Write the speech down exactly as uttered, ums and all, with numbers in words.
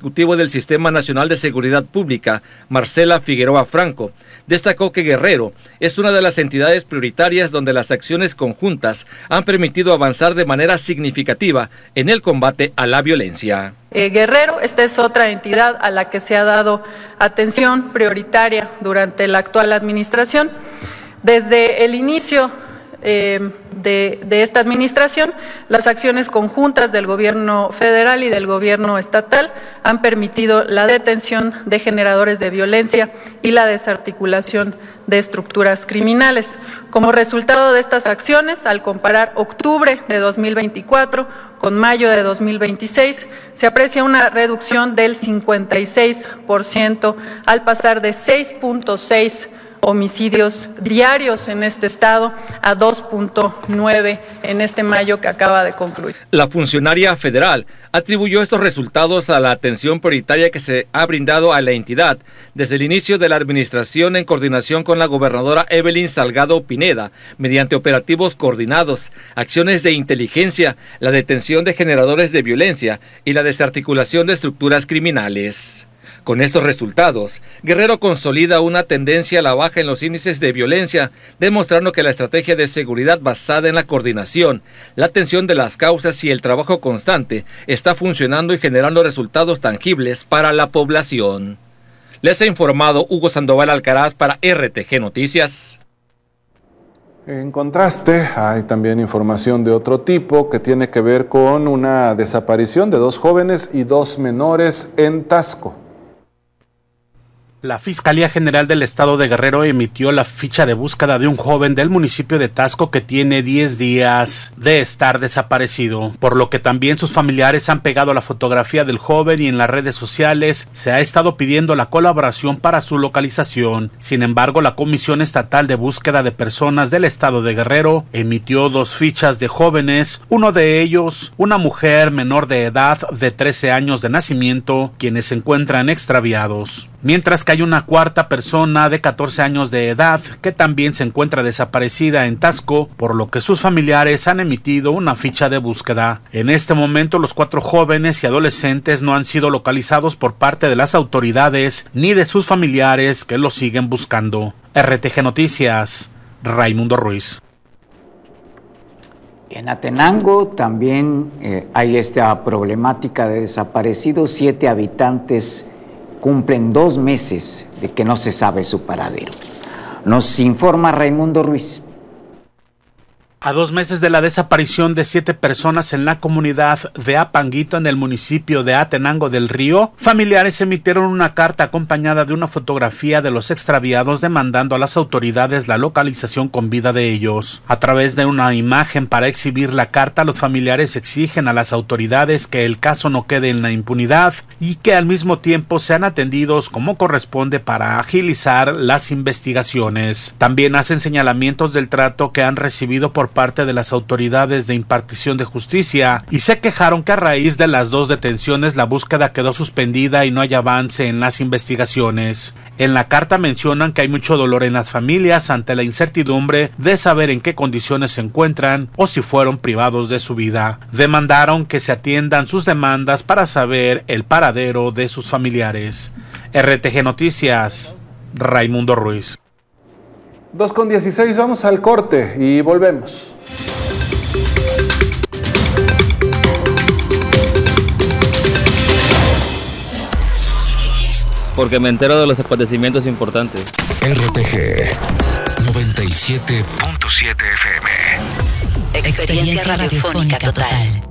ejecutivo del Sistema Nacional de Seguridad Pública, Marcela Figueroa Franco, destacó que Guerrero es una de las entidades prioritarias donde las acciones conjuntas han permitido avanzar de manera significativa en el combate a la violencia. Eh, Guerrero, esta es otra entidad a la que se ha dado atención prioritaria durante la actual administración. Desde el inicio eh, de, de esta administración, las acciones conjuntas del gobierno federal y del gobierno estatal han permitido la detención de generadores de violencia y la desarticulación de estructuras criminales. Como resultado de estas acciones, al comparar octubre de dos mil veinticuatro con mayo de dos mil veintiséis, se aprecia una reducción del cincuenta y seis por ciento al pasar de seis punto seis homicidios diarios en este estado a dos punto nueve en este mayo que acaba de concluir. La funcionaria federal atribuyó estos resultados a la atención prioritaria que se ha brindado a la entidad desde el inicio de la administración en coordinación con la gobernadora Evelyn Salgado Pineda, mediante operativos coordinados, acciones de inteligencia, la detención de generadores de violencia y la desarticulación de estructuras criminales. Con estos resultados, Guerrero consolida una tendencia a la baja en los índices de violencia, demostrando que la estrategia de seguridad basada en la coordinación, la atención de las causas y el trabajo constante está funcionando y generando resultados tangibles para la población. Les ha informado Hugo Sandoval Alcaraz para R T G Noticias. En contraste, hay también información de otro tipo que tiene que ver con una desaparición de dos jóvenes y dos menores en Taxco. La Fiscalía General del Estado de Guerrero emitió la ficha de búsqueda de un joven del municipio de Taxco que tiene diez días de estar desaparecido, por lo que también sus familiares han pegado la fotografía del joven y en las redes sociales se ha estado pidiendo la colaboración para su localización. Sin embargo, la Comisión Estatal de Búsqueda de Personas del Estado de Guerrero emitió dos fichas de jóvenes, uno de ellos una mujer menor de edad de trece años de nacimiento, quienes se encuentran extraviados, mientras que hay una cuarta persona de catorce años de edad que también se encuentra desaparecida en Taxco, por lo que sus familiares han emitido una ficha de búsqueda. En este momento, los cuatro jóvenes y adolescentes no han sido localizados por parte de las autoridades ni de sus familiares que los siguen buscando. R T G Noticias, Raimundo Ruiz. En Atenango también eh, hay esta problemática de desaparecidos. Siete habitantes cumplen dos meses de que no se sabe su paradero. Nos informa Raimundo Ruiz. A dos meses de la desaparición de siete personas en la comunidad de Apanguito, en el municipio de Atenango del Río, familiares emitieron una carta acompañada de una fotografía de los extraviados demandando a las autoridades la localización con vida de ellos. A través de una imagen para exhibir la carta, los familiares exigen a las autoridades que el caso no quede en la impunidad y que al mismo tiempo sean atendidos como corresponde para agilizar las investigaciones. También hacen señalamientos del trato que han recibido por parte de las autoridades de impartición de justicia y se quejaron que a raíz de las dos detenciones la búsqueda quedó suspendida y no hay avance en las investigaciones. En la carta mencionan que hay mucho dolor en las familias ante la incertidumbre de saber en qué condiciones se encuentran o si fueron privados de su vida. Demandaron que se atiendan sus demandas para saber el paradero de sus familiares. R T G Noticias, Raimundo Ruiz. dos con dieciséis, vamos al corte y volvemos. Porque me entero de los acontecimientos importantes. R T G noventa y siete punto siete F M. Experiencia radiofónica total.